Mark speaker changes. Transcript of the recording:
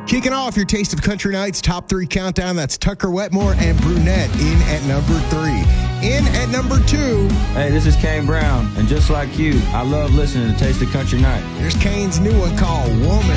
Speaker 1: Kicking off your Taste of Country Nights top 3 countdown, that's Tucker Wetmore and Brunette in at number 3. In at number 2.
Speaker 2: Hey, this is Kane Brown, and just like you, I love listening to Taste of Country Night.
Speaker 1: Here's Kane's new one called Woman.